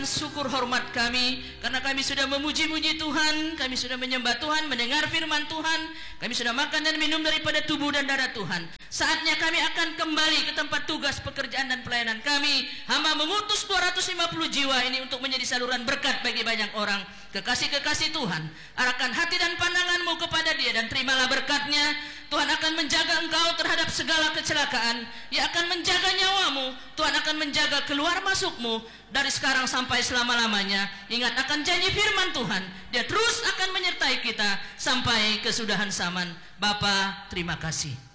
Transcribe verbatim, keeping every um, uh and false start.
syukur hormat kami karena kami sudah memuji-muji Tuhan, kami sudah menyembah Tuhan, mendengar firman Tuhan, kami sudah makan dan minum daripada tubuh dan darah Tuhan. Saatnya kami akan kembali ke tempat tugas pekerjaan dan pelayanan kami. Hamba mengutus dua ratus lima puluh jiwa ini untuk menjadi saluran berkat bagi banyak orang. Kekasih-kekasih Tuhan, arahkan hati dan pandanganmu kepada dia dan terimalah berkatnya. Tuhan akan menjaga engkau terhadap segala kecelakaan. Ia akan menjaga nyawamu. Tuhan akan menjaga keluar masukmu dari sekarang sampai selama-lamanya. Ingat akan janji firman Tuhan, dia terus akan menyertai kita sampai kesudahan zaman. Bapa, terima kasih.